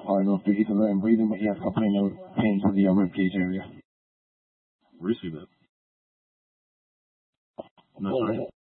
hard enough to get learn breathing, but he has complaining of pain to the rib cage area. Where is he at? No, Oh, sorry.